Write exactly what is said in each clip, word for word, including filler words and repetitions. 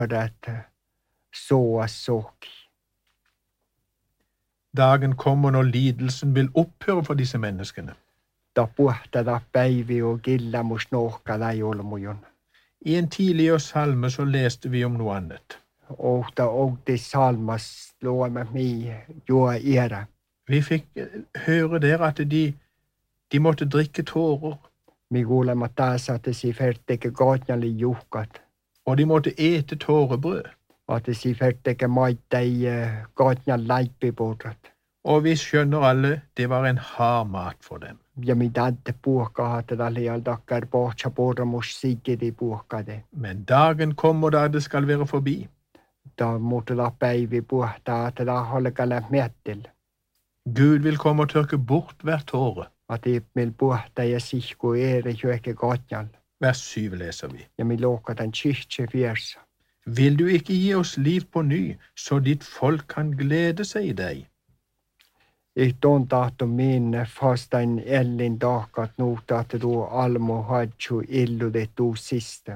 för att såa sorg. Dagen kommer når lidelsen vil opphøre for disse menneskene. Da puhta da päivi og killamus nohka läjolmujun. I en tidligere salme så leste vi om noe annet. Ohta outi salmas luomme mi juo iera. Vi fikk høre der at de, de måtte drikke tårer, Mi kuulema taas, että si ferteke kaatjali juhkat. og de måtte ete tårebrød. Että si ferteke maittai kaatjal laippipuurat. Og vi skjønner alle, det var en hard mat for dem. Ja mitä ante puhkahat, että liian takkar pohtsa puuramus siikidi puhkade. Men dagen kommer da det skal være forbi. Da måtte da päivi puhtaa, että da holkala miettil. Gud vil komme og tørke bort hver tåre. Että mil puhtaa ja sihku eri jueke kaatjal. Vers syv leser vi. Ja mi luokatan tsihtse fiersa. Vil du ikke gi oss liv på ny, så ditt folk kan glede seg i deg? It on tahto minne fastain ellin tahkat nuuta, että tuo almo hadju illudet tuu siste.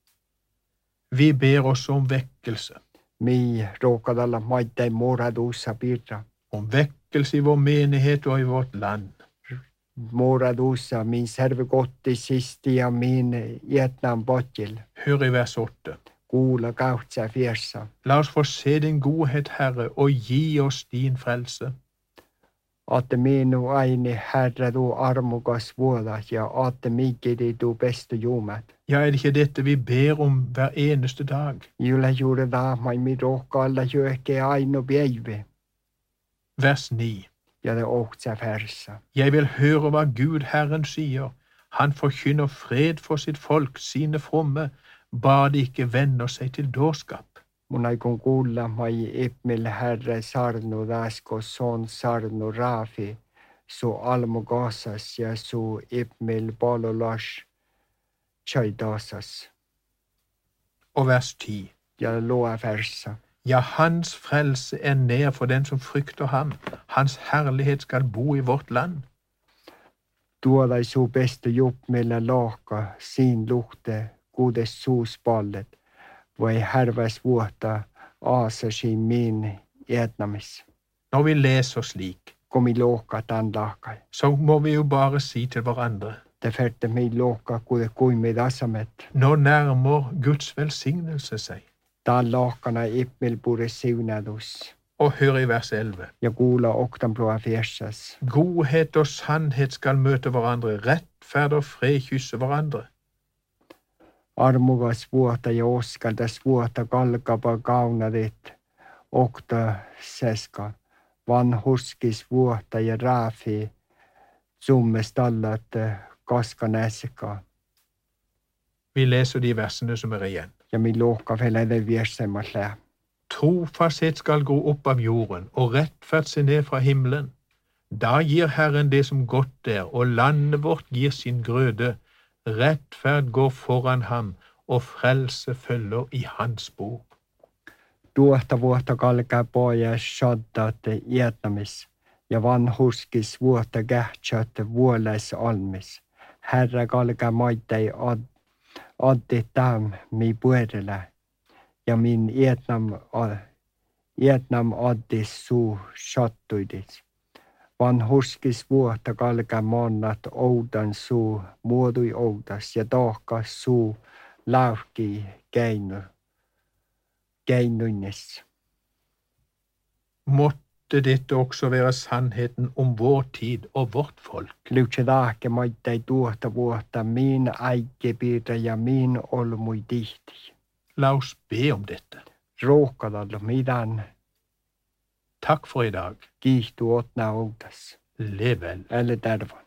Vi ber oss om vekkelse. Mi rookadalla maittain moraduussa pirra. Om vekkelse i vår menighet og i vårt land. Moraduussa min servekotti sisti ja min Vietnam potjil. Hør i vers åtte. Kuula kautsa fiersa. La oss få se din godhet, Herre, og gi oss din frelse. Aatte minu aini herra tuu armukas vuoda ja aatte mikidi tuu pestu juumat. Ja, er det ikke dette vi ber om hver eneste dag? Jula juuri daamai mi rohkaalla jueke aino päivi. Vers ni. Ja det ohtsa fersa. Jeg vil høre hva Gud Herren sier. Han forkynner fred for sitt folk, sine fromme, bare de ikke vender seg til dårskap. Mun aikon kuulla mai ipmil herre sarnu dasko son sarnu raafi, su almu kaasas ja su ipmil palolas tšaidasas. Og vers ti. Ja loa versa. Ja, hans frelse er nær for den som frykter ham. Hans herlighet skal bo i vårt land. Tuoda su pestu jupmilla lohka siin luhte kuudes suuspallet. Voi härväs vuotta aasasi min Vietnamis. Når vi leser slik, Komi lohka tan lahkai. så må vi jo bare si til hverandre. Det ferte mi lohka kude kuimid asamet. Nå nærmer Guds velsignelse seg. Tan lohkana ipmil pure siunadus. Og hør i vers elleve. Ja kuula oktanplua fiersas. Godhet og sannhet skal møte hverandre, rettferd og fred kysse hverandre. Armukas vuotta ja oskaldas vuotta kalkapa kaunadit, okta seska, vanhuskis vuotta ja raafi, summes tallat kaska näsika. Vi leser de versene som er igjen. Ja mi lohka velede viersemmat lää. Trofasthet skal gå opp av jorden, og rettferd se ned fra himmelen. Da gir Herren det som godt er, og landet vårt gir sin grøde. Rettferd går foran ham, og frelse følger i hans spor. Tuohta vuotta kalkaa poja shaddat Vietnamis, ja vanhuskis vuotta kähtsät vuoles almis. Herra kalkaa maittei ad, addi tam mi puerellä, ja min Vietnam, Vietnam addis suu shattuidis. Vanhuskis vuotta kalkaa monnat oudan suu muodui oudas, ja tohkas suu lauhki keinu, keinuinnes. Måtte dette også være sannheten om vår tid og vårt folk. Lyhtsä tahke maittai tuohta vuotta min aikkepiirtä ja min olmui tihti. La oss be om dette. Rohkadallu midan Takk for i dag. kiihtu otna oudas. Lev vel. Eller tervan.